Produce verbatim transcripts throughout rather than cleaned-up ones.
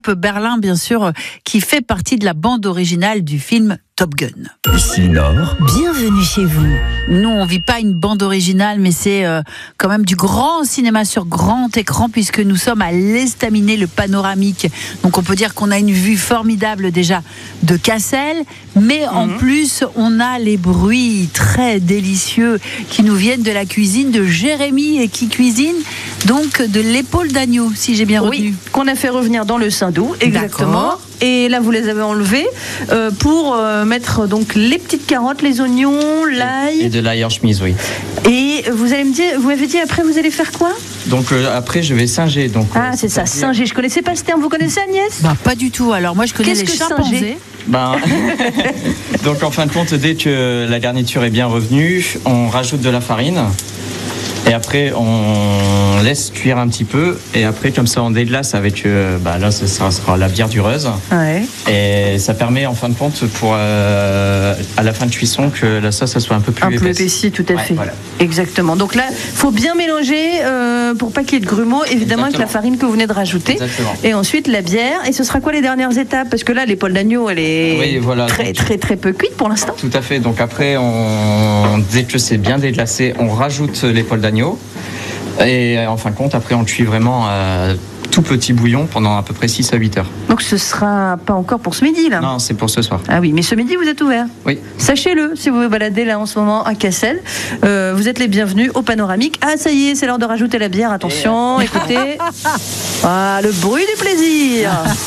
Berlin, bien sûr, qui fait partie de la bande originale du film Top Gun. Ici Nord. Bienvenue chez vous. Nous, on vit pas une bande originale, mais c'est euh, quand même du grand cinéma sur grand écran, puisque nous sommes à l'Estaminet, le panoramique. Donc on peut dire qu'on a une vue formidable déjà de Cassel, mais mmh. en plus, on a les bruits très délicieux qui nous viennent de la cuisine de Jérémy, et qui cuisine donc de l'épaule d'agneau, si j'ai bien retenu. Oui, qu'on a fait revenir dans le Saindoux, exactement. D'accord. Et là, vous les avez enlevés euh, pour euh, mettre donc les petites carottes, les oignons, l'ail. Et de l'ail en chemise, oui. Et vous allez me dire, vous m'avez dit après, vous allez faire quoi? Donc euh, après, je vais singer. Donc, ah, euh, c'est ça, singer. Je connaissais pas ce terme. Vous connaissez, Agnès? Bah, pas du tout. Alors moi, je connais Qu'est-ce les que chimpanzés. singer? Ben, donc en fin de compte, dès que la garniture est bien revenue, on rajoute de la farine. Et après, on laisse cuire un petit peu. Et après, comme ça, on déglace avec... Euh, bah là, ça sera, ça sera la bière du Reuse. Ouais. Et ça permet, en fin de compte, pour euh, à la fin de cuisson, que la sauce soit un peu plus un épaisse. Un peu épaissie, tout à ouais, fait. Voilà. Exactement. Donc là, il faut bien mélanger euh, pour pas qu'il y ait de grumeaux, évidemment, Exactement. Avec la farine que vous venez de rajouter. Exactement. Et ensuite, la bière. Et ce sera quoi les dernières étapes? Parce que là, l'épaule d'agneau, elle est oui, voilà. très, Donc, très, très peu cuite pour l'instant. Tout à fait. Donc après, on, dès que c'est bien déglacé, on rajoute l'épaule d'agneau. Et en fin de compte, après, on le cuit vraiment à tout petit bouillon pendant à peu près six à huit heures. Donc ce sera pas encore pour ce midi, là? Non, c'est pour ce soir. Ah oui, mais ce midi, vous êtes ouvert? Oui. Sachez-le, si vous vous baladez là en ce moment à Cassel, euh, vous êtes les bienvenus au panoramique. Ah, ça y est, c'est l'heure de rajouter la bière. Attention, Et... écoutez. Ah, le bruit du plaisir.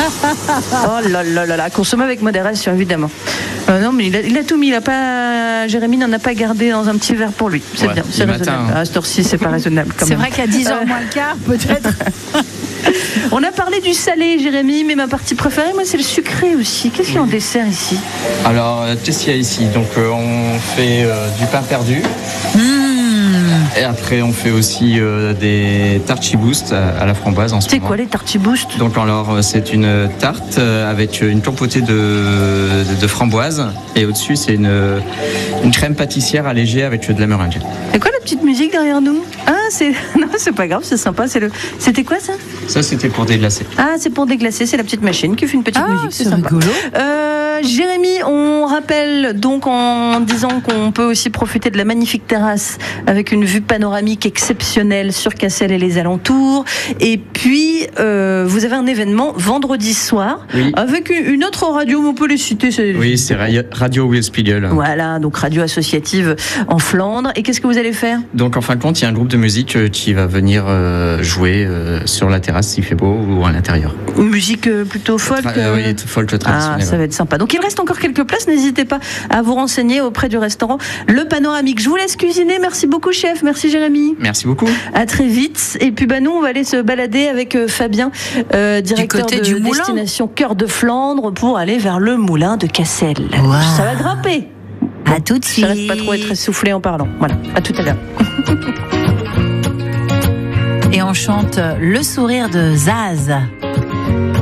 Oh là là là là, consommer avec modération, évidemment. Euh, non, mais il a, il a tout mis. Il a pas, Jérémy n'en a pas gardé dans un petit verre pour lui. C'est ouais, bien, c'est raisonnable. Matin, hein. À cette heure-ci, c'est pas raisonnable. C'est vrai qu'à dix heures euh... moins le quart, peut-être. On a parlé du salé, Jérémy, mais ma partie préférée, moi, c'est le sucré aussi. Qu'est-ce qu'il y a en dessert ici? Alors, qu'est-ce qu'il y a ici? Donc, euh, on fait euh, du pain perdu. Mmh. Et après, on fait aussi euh, des tartiboost à, à la framboise en ce c'est moment. C'est quoi les tartiboost? Donc, alors, c'est une tarte avec une compotée de, de, de framboise. Et au-dessus, c'est une, une crème pâtissière allégée avec de la meringue. Et quoi la petite musique derrière nous? Ah, c'est non, c'est pas grave, c'est sympa. C'est le. C'était quoi ça? Ça, c'était pour déglacer. Ah, c'est pour déglacer. C'est la petite machine qui fait une petite ah, musique. C'est, c'est rigolo. Euh, Jérémy, on rappelle donc en disant qu'on peut aussi profiter de la magnifique terrasse avec une vue panoramique exceptionnelle sur Cassel et les alentours. Et puis, euh, vous avez un événement vendredi soir oui. avec une autre radio. On peut les citer. C'est... Oui, c'est Radio Wielspiegel. Voilà, donc radio associative en Flandre. Et qu'est-ce que vous allez faire? Donc, en fin de compte, il y a un groupe de musique qui va venir euh, jouer euh, sur la terrasse s'il fait beau ou à l'intérieur. Une musique euh, plutôt folk. Tra- euh, oui, folk traditionnel. Ah, ça va être sympa. Donc il reste encore quelques places. N'hésitez pas à vous renseigner auprès du restaurant Le Panoramique. Je vous laisse cuisiner. Merci beaucoup, chef. Merci, Jérémy. Merci beaucoup. À très vite. Et puis bah nous, on va aller se balader avec euh, Fabien, euh, directeur du côté de du destination Cœur de Flandre, pour aller vers le moulin de Cassel. Wow. Ça va grimper. À tout de suite. Ça reste pas trop être essoufflé en parlant. Voilà. À tout à l'heure. Et on chante Le sourire de Zaz.